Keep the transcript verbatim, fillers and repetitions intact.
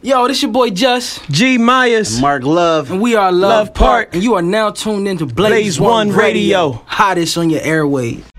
Yo, this your boy Just G Myers, and Mark Love, and we are Love, Love Park. Park, and you are now tuned into Blaze, Blaze One, One Radio, Radio. hottest on your airwaves.